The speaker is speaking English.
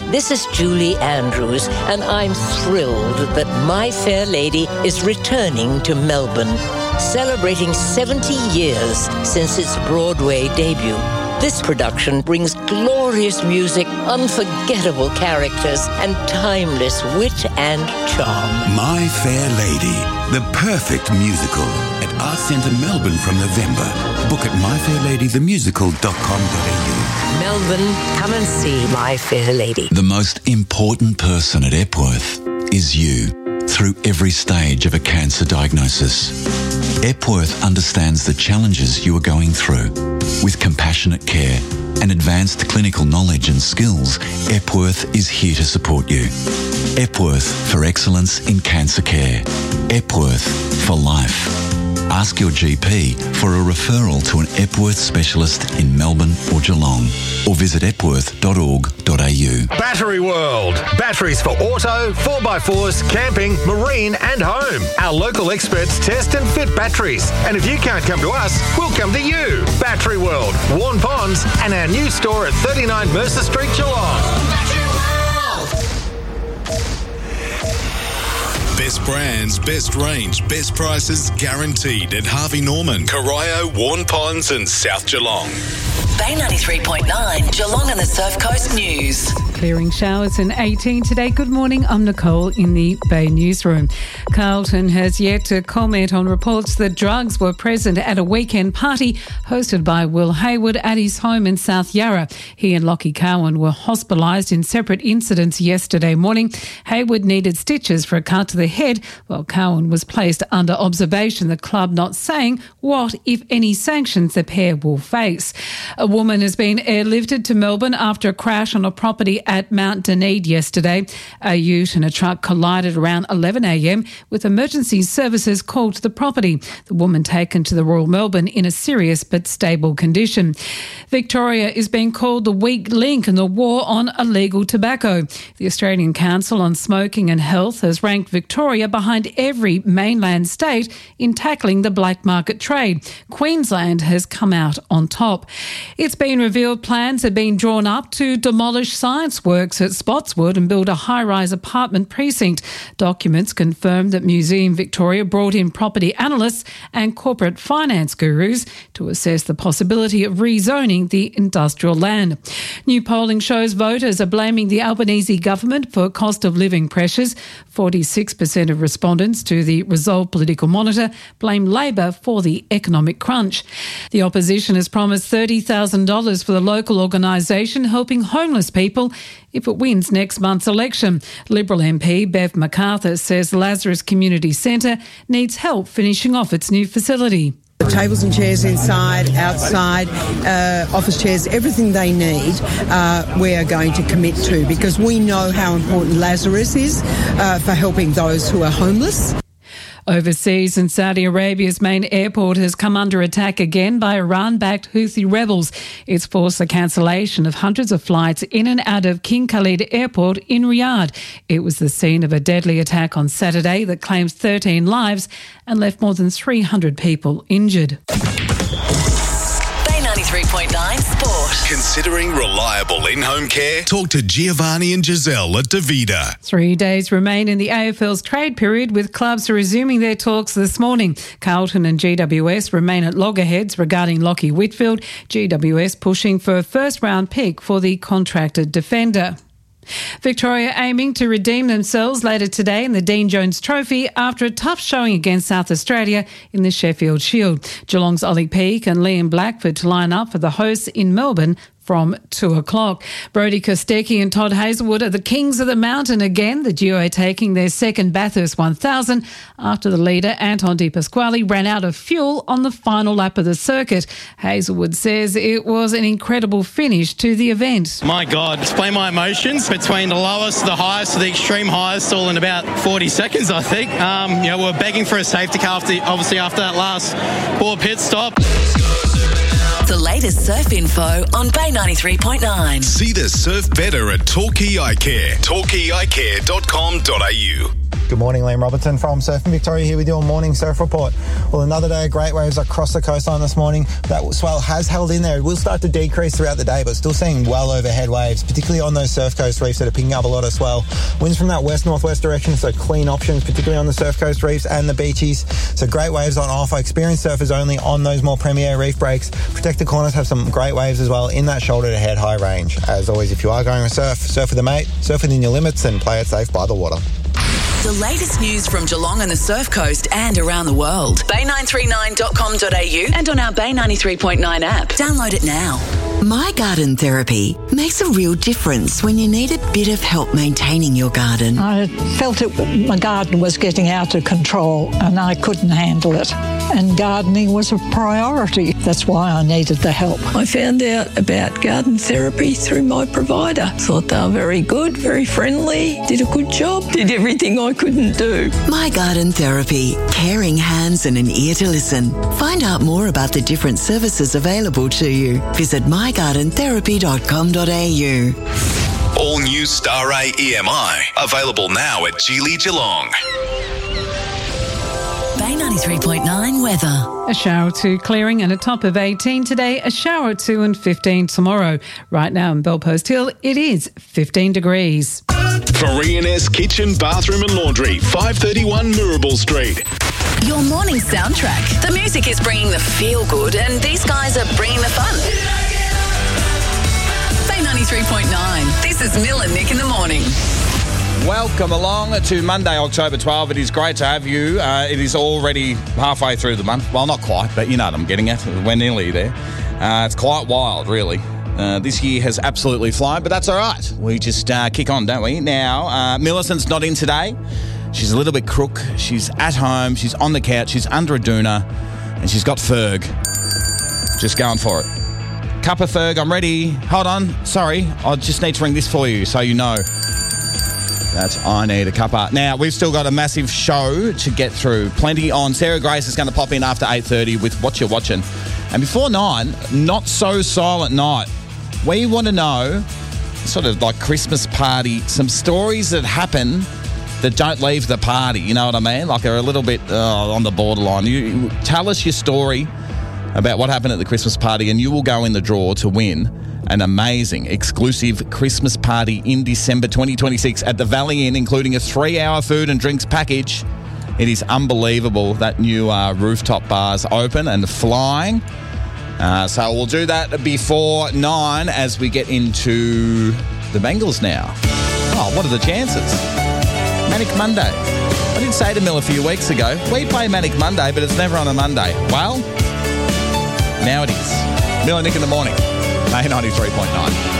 This is Julie Andrews, and I'm thrilled that My Fair Lady is returning to Melbourne, celebrating 70 years since its Broadway debut. This production brings glorious music, unforgettable characters, and timeless wit and charm. My Fair Lady, the perfect musical at Arts Centre Melbourne from November. Book at myfairladythemusical.com.au. Melbourne, come and see My Fair Lady. The most important person at Epworth is you through every stage of a cancer diagnosis. Epworth understands the challenges you are going through. With compassionate care and advanced clinical knowledge and skills, Epworth is here to support you. Epworth for excellence in cancer care. Epworth for life. Ask your GP for a referral to an Epworth specialist in Melbourne or Geelong, or visit epworth.org.au. Battery World. Batteries for auto, 4x4s, camping, marine and home. Our local experts test and fit batteries. And if you can't come to us, we'll come to you. Battery World, Warn Ponds, and our new store at 39 Mercer Street, Geelong. Best brands, best range, best prices guaranteed at Harvey Norman, Corio, Warn Ponds and South Geelong. Bay 93.9, Geelong and the Surf Coast News. Clearing showers in 18 today. Good morning, I'm Nicole in the Bay Newsroom. Carlton has yet to comment on reports that drugs were present at a weekend party hosted by Will Hayward at his home in South Yarra. He and Lockie Cowan were hospitalised in separate incidents yesterday morning. Hayward needed stitches for a cut to the head, while Cowan was placed under observation, the club not saying what, if any, sanctions the pair will face. A woman has been airlifted to Melbourne after a crash on a property at Mount Dunedin yesterday. A ute and a truck collided around 11 a.m. with emergency services called to the property. The woman taken to the Royal Melbourne in a serious but stable condition. Victoria is being called the weak link in the war on illegal tobacco. The Australian Council on Smoking and Health has ranked Victoria behind every mainland state in tackling the black market trade. Queensland has come out on top. It's been revealed plans have been drawn up to demolish science works at Spotswood and build a high-rise apartment precinct. Documents confirm that Museum Victoria brought in property analysts and corporate finance gurus to assess the possibility of rezoning the industrial land. New polling shows voters are blaming the Albanese government for cost of living pressures. 46% of respondents to the Resolve Political Monitor blame Labor for the economic crunch. The opposition has promised $30,000 for the local organisation helping homeless people if it wins next month's election. Liberal MP Bev MacArthur says Lazarus Community Centre needs help finishing off its new facility. The tables and chairs inside, outside, office chairs, everything they need, we are going to commit to, because we know how important Lazarus is for helping those who are homeless. Overseas, in Saudi Arabia's main airport has come under attack again by Iran-backed Houthi rebels. It's forced the cancellation of hundreds of flights in and out of King Khalid Airport in Riyadh. It was the scene of a deadly attack on Saturday that claims 13 lives and left more than 300 people injured. Bay 93.9 Sport. Considering reliable in-home care? Talk to Giovanni and Giselle at Davida. 3 days remain in the AFL's trade period, with clubs resuming their talks this morning. Carlton and GWS remain at loggerheads regarding Lockie Whitfield, GWS pushing for a first-round pick for the contracted defender. Victoria aiming to redeem themselves later today in the Dean Jones Trophy after a tough showing against South Australia in the Sheffield Shield. Geelong's Ollie Peake and Liam Blackford to line up for the hosts in Melbourne from 2 o'clock. Brodie Kostecki and Todd Hazelwood are the kings of the mountain again, the duo taking their second Bathurst 1000 after the leader Anton De Pasquale ran out of fuel on the final lap of the circuit. Hazelwood says it was an incredible finish to the event. My God, explain my emotions between the lowest, the highest, the extreme highest, all in about 40 seconds, I think. We're begging for a safety car after that last poor pit stop. The latest surf info on Bay 93.9. See the surf better at Torquay Eye Care. TorquayEyeCare.com.au. Good morning, Liam Robertson from Surfing Victoria here with your morning surf report. Well, another day of great waves across the coastline this morning. That swell has held in there. It will start to decrease throughout the day, but still seeing well overhead waves, particularly on those surf coast reefs that are picking up a lot of swell. Winds from that west-northwest direction, so clean options, particularly on the surf coast reefs and the beaches. So great waves on offer. Experienced surfers only on those more premier reef breaks. Protected corners have some great waves as well in that shoulder to head high range. As always, if you are going to surf with a mate, surf within your limits and play it safe by the water. The latest news from Geelong and the Surf Coast and around the world. Bay939.com.au and on our Bay 93.9 app. Download it now. My Garden Therapy makes a real difference when you need a bit of help maintaining your garden. I felt my garden was getting out of control and I couldn't handle it. And gardening was a priority. That's why I needed the help. I found out about garden therapy through my provider. Thought they were very good, very friendly, did a good job, did everything I couldn't do. My Garden Therapy, caring hands and an ear to listen. Find out more about the different services available to you. Visit mygardenTherapy.com.au. All new Star-Ray EMI, available now at Geely Geelong. Bay 93.9 weather. A shower or two clearing and a top of 18 today, a shower or two and 15 tomorrow. Right now in Bellpost Hill, it is 15 degrees. Korean S Kitchen, Bathroom and Laundry, 531 Mirabel Street. Your morning soundtrack. The music is bringing the feel-good and these guys are bringing the fun. Bay 93.9. This is Mill and Nick in the morning. Welcome along to Monday, October 12. It is great to have you. It is already halfway through the month. Well, not quite, but you know what I'm getting at. We're nearly there. It's quite wild, really. This year has absolutely flown, but that's all right. We just kick on, don't we? Now, Millicent's not in today. She's a little bit crook. She's at home. She's on the couch. She's under a doona, and she's got Ferg. Just going for it. Cup of Ferg, I'm ready. Hold on. Sorry, I just need to ring this for you so you know. I need a cuppa. Now, we've still got a massive show to get through. Plenty on. Sarah Grace is going to pop in after 8:30 with What You're Watching. And before 9, Not So Silent Night. We want to know, sort of like Christmas party, some stories that happen that don't leave the party. You know what I mean? Like are a little bit on the borderline. You tell us your story about what happened at the Christmas party and you will go in the draw to win an amazing exclusive Christmas party in December 2026 at the Valley Inn, including a 3-hour food and drinks package. It is unbelievable. That new rooftop bar's open and flying. So we'll do that before 9 as we get into the Bengals now. Oh, what are the chances? Manic Monday. I did say to Mill a few weeks ago, we play Manic Monday, but it's never on a Monday. Well, now it is. Mill and Nick in the morning. Bay 93.9.